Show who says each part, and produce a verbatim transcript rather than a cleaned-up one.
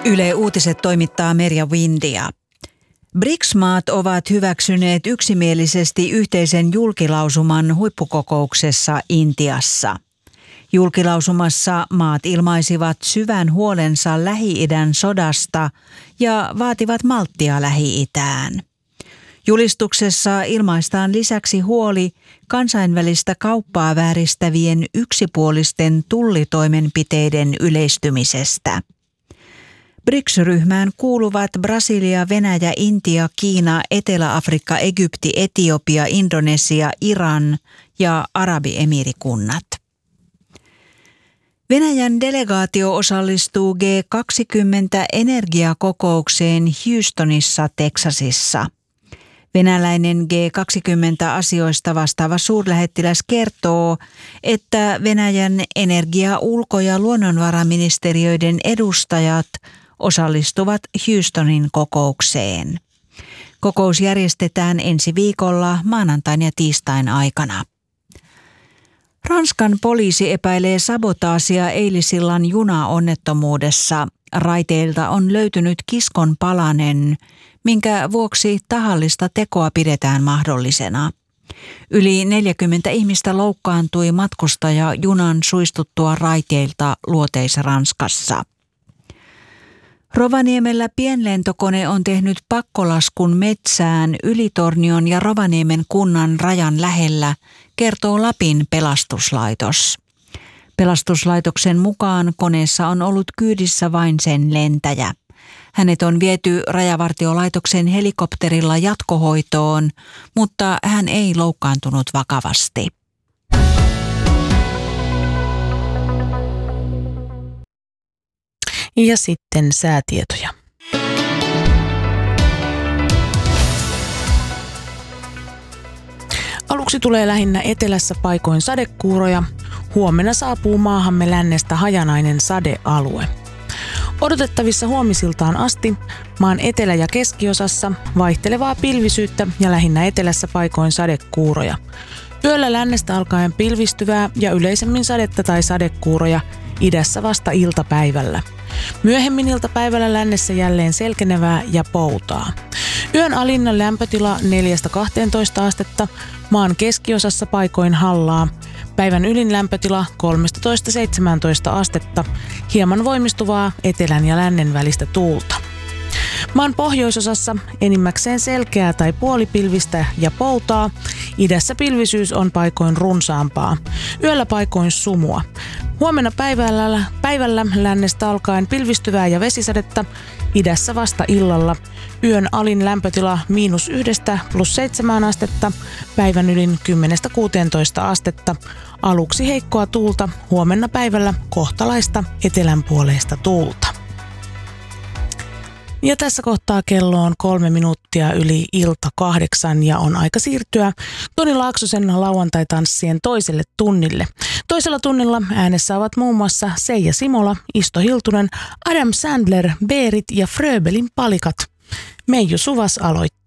Speaker 1: Yle Uutiset toimittaa Merja Windia. B R I C S-maat ovat hyväksyneet yksimielisesti yhteisen julkilausuman huippukokouksessa Intiassa. Julkilausumassa maat ilmaisivat syvän huolensa Lähi-idän sodasta ja vaativat malttia Lähi-itään. Julistuksessa ilmaistaan lisäksi huoli kansainvälistä kauppaa vääristävien yksipuolisten tullitoimenpiteiden yleistymisestä. B R I C S-ryhmään kuuluvat Brasilia, Venäjä, Intia, Kiina, Etelä-Afrikka, Egypti, Etiopia, Indonesia, Iran ja Arabiemiirikunnat. Venäjän delegaatio osallistuu G kaksikymmentä-energiakokoukseen Houstonissa, Teksasissa. Venäläinen G kaksikymmentä-asioista vastaava suurlähettiläs kertoo, että Venäjän energia-, ulko- ja luonnonvaraministeriöiden edustajat osallistuvat Houstonin kokoukseen. Kokous järjestetään ensi viikolla maanantain ja tiistain aikana. Ranskan poliisi epäilee sabotaasia eilisillan junaonnettomuudessa. Raiteilta on löytynyt kiskon palanen, minkä vuoksi tahallista tekoa pidetään mahdollisena. Yli neljäkymmentä ihmistä loukkaantui matkustaja junan suistuttua raiteilta Luoteis-Ranskassa. Rovaniemellä pienlentokone on tehnyt pakkolaskun metsään Ylitornion ja Rovaniemen kunnan rajan lähellä, kertoo Lapin pelastuslaitos. Pelastuslaitoksen mukaan koneessa on ollut kyydissä vain sen lentäjä. Hänet on viety Rajavartiolaitoksen helikopterilla jatkohoitoon, mutta hän ei loukkaantunut vakavasti.
Speaker 2: Ja sitten säätietoja. Aluksi tulee lähinnä etelässä paikoin sadekuuroja. Huomenna saapuu maahamme lännestä hajanainen sadealue. Odotettavissa huomisiltaan asti maan etelä- ja keskiosassa vaihtelevaa pilvisyyttä ja lähinnä etelässä paikoin sadekuuroja. Yöllä lännestä alkaen pilvistyvää ja yleisemmin sadetta tai sadekuuroja, idässä vasta iltapäivällä. Myöhemmin iltapäivällä lännessä jälleen selkenevää ja poutaa. Yön alinnan lämpötila neljästä kahteentoista astetta, maan keskiosassa paikoin hallaa. Päivän ylin lämpötila kolmetoista seitsemäntoista astetta, hieman voimistuvaa etelän ja lännen välistä tuulta. Maan pohjoisosassa enimmäkseen selkeää tai puolipilvistä ja poutaa. Idässä pilvisyys on paikoin runsaampaa. Yöllä paikoin sumua. Huomenna päivällä, päivällä lännestä alkaen pilvistyvää ja vesisadetta. Idässä vasta illalla. Yön alin lämpötila miinus yhdestä plus seitsemään astetta. Päivän ylin kymmenestä kuuteentoista astetta. Aluksi heikkoa tuulta. Huomenna päivällä kohtalaista etelänpuoleista tuulta. Ja tässä kohtaa kello on kolme minuuttia yli ilta kahdeksan ja on aika siirtyä Toni Laaksosen lauantaitanssien toiselle tunnille. Toisella tunnilla äänessä ovat muun muassa Seija Simola, Isto Hiltunen, Adam Sandler, Berit ja Fröbelin palikat. Meiju Suvas aloittaa.